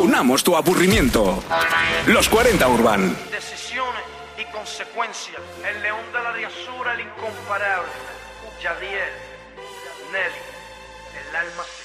Funamos tu aburrimiento. Los 40 Urban. Decisiones y consecuencias. El león de la diosura, el incomparable. Yadiel, Nelly, el alma